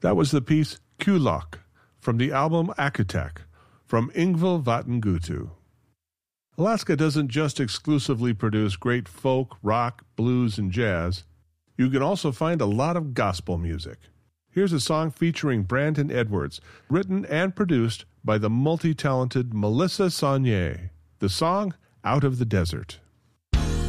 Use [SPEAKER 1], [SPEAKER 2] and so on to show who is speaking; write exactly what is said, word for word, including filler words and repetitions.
[SPEAKER 1] That was the piece Kulak from the album Akutak from Ingvild Vatngutu. Alaska doesn't just exclusively produce great folk, rock, blues, and jazz. You can also find a lot of gospel music. Here's a song featuring Brandon Edwards, written and produced by the multi-talented Melissa Saunier. The song, Out of the Desert.